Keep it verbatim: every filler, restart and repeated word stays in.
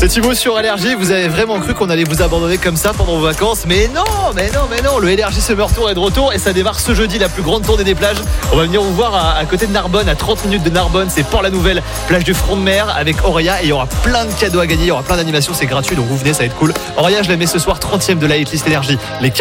C'est Thibaut sur L R J. Vous avez vraiment cru qu'on allait vous abandonner comme ça pendant vos vacances? Mais non, mais non, mais non. Le L R J Summer Tour est de retour et ça démarre ce jeudi, la plus grande tournée des plages. On va venir vous voir à, à côté de Narbonne, à trente minutes de Narbonne. C'est Port-la-Nouvelle, plage du front de mer avec Auréa. Et il y aura plein de cadeaux à gagner. Il y aura plein d'animations. C'est gratuit, donc vous venez, ça va être cool. Auréa, je la mets ce soir trentième de la hitlist Énergie. Les